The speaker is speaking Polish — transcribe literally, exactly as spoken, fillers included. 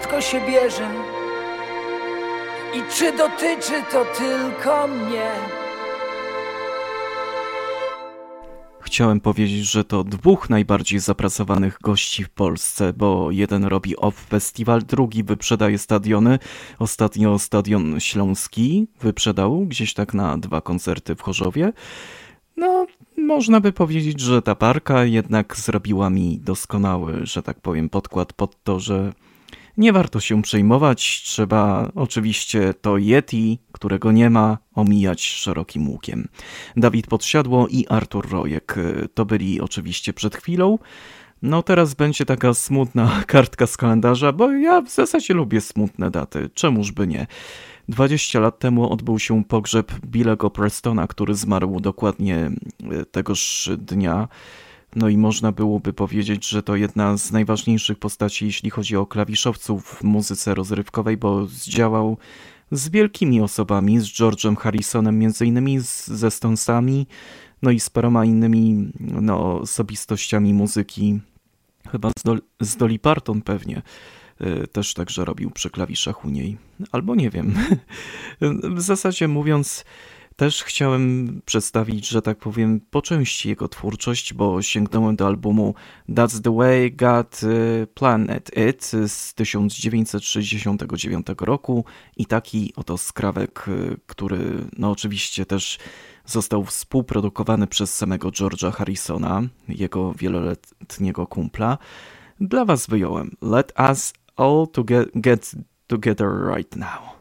wszystko się bierze i czy dotyczy to tylko mnie? Chciałem powiedzieć, że to dwóch najbardziej zapracowanych gości w Polsce, bo jeden robi Off Festival, drugi wyprzedaje stadiony. Ostatnio Stadion Śląski wyprzedał gdzieś tak na dwa koncerty w Chorzowie. No, można by powiedzieć, że ta parka jednak zrobiła mi doskonały, że tak powiem, podkład pod to, że nie warto się przejmować, trzeba oczywiście to Yeti, którego nie ma, omijać szerokim łukiem. Dawid Podsiadło i Artur Rojek to byli oczywiście przed chwilą. No teraz będzie taka smutna kartka z kalendarza, bo ja w zasadzie lubię smutne daty, czemuż by nie. dwadzieścia lat temu odbył się pogrzeb Billego Prestona, który zmarł dokładnie tegoż dnia. No i można byłoby powiedzieć, że to jedna z najważniejszych postaci, jeśli chodzi o klawiszowców w muzyce rozrywkowej, bo zdziałał z wielkimi osobami, z George'em Harrisonem między innymi, z, ze Stonesami, no i z paroma innymi no, osobistościami muzyki, chyba z, Dol- z Dolly Parton pewnie. Też także robił przy klawiszach u niej. Albo nie wiem. W zasadzie mówiąc, też chciałem przedstawić, że tak powiem, po części jego twórczość, bo sięgnąłem do albumu That's the Way God Planned It z tysiąc dziewięćset sześćdziesiątego dziewiątego roku i taki oto skrawek, który no oczywiście też został współprodukowany przez samego George'a Harrisona, jego wieloletniego kumpla. Dla was wyjąłem Let Us All to get, get Together Right Now.